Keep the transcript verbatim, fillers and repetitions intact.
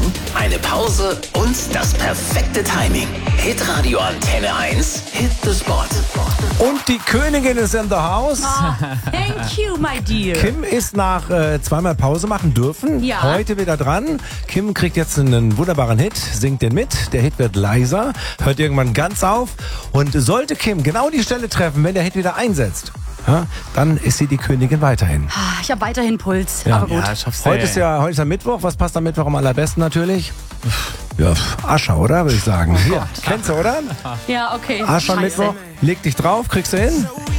eine Pause und das perfekte Timing. Hitradio Antenne eins, Hit the Spot. Und die Königin ist in the house. Oh, thank you, my dear. Kim ist nach äh, zweimal Pause machen dürfen. Ja. Heute wieder dran. Kim kriegt jetzt einen wunderbaren Hit, singt den mit. Der Hit wird leiser, hört irgendwann ganz auf. Und sollte Kim genau die Stelle treffen, wenn der Hit wieder einsetzt, ja, dann ist sie die Königin weiterhin. Ah, Ich habe weiterhin Puls, Ja. aber gut. Ja, schaffst du. Heute ist ja heute ist ja Mittwoch. Was passt am Mittwoch am allerbesten natürlich? Ja, Ascher, oder? Würde ich sagen. Hier, kennst du, oder? Ja, okay. Ascher Scheiße. Mittwoch. Leg dich drauf, kriegst du hin.